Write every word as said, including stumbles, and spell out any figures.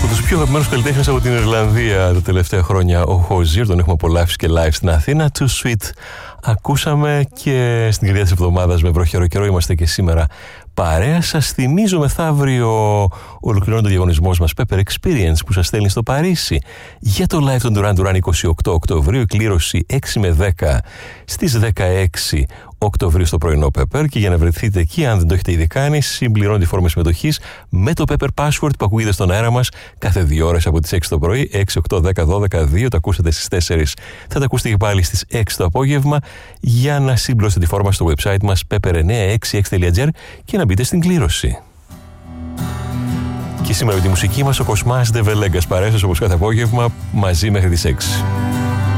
τους πιο αγαπημένους καλλιτέχνες από την Ιρλανδία τα τελευταία χρόνια, ο Hozier, τον έχουμε απολαύσει και live στην Αθήνα. Too Sweet ακούσαμε και στην κυρία της εβδομάδας με βροχερό καιρό είμαστε και σήμερα παρέα. Σας θυμίζω μεθαύριο ολοκληρώνει το διαγωνισμός μας Pepper Experience που σας στέλνει στο Παρίσι για το live των Duran Duran είκοσι οκτώ Οκτωβρίου, κλήρωση έξι με δέκα στις δεκαέξι Οκτωβρίου στο πρωινό Pepper, και για να βρεθείτε εκεί, αν δεν το έχετε ήδη κάνει, συμπληρώνετε τη φόρμα συμμετοχής με το Pepper Password που ακούγεται στον αέρα μας κάθε δύο ώρες από τις έξι το πρωί, έξι, οκτώ, δέκα, δώδεκα, δύο, το ακούσατε στις τέσσερις, θα τα ακούσετε και πάλι στις έξι το απόγευμα, για να συμπληρώσετε τη φόρμα στο website μας pepper εννιά έξι έξι τελεία τζι άρ και να μπείτε στην κλήρωση. Και σήμερα με τη μουσική μας ο Κοσμάς Ντεβελέγκας παρέστος όπως κάθε απόγευμα μαζί μέχρι τις έξι.